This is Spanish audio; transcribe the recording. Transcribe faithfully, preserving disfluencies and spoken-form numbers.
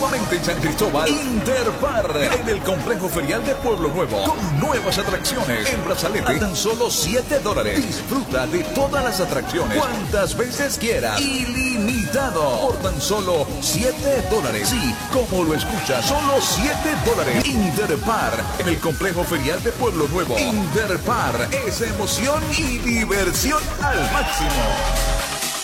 nuevamente en San Cristóbal, Interpar, en el complejo ferial de Pueblo Nuevo, con nuevas atracciones en Brazalete a tan solo siete dólares. Disfruta de todas las atracciones cuantas veces quieras, ilimitado, por tan solo siete dólares. Sí, como lo escuchas, solo siete dólares. Interpar, en el complejo ferial de Pueblo Nuevo. Interpar es emoción y diversión al máximo.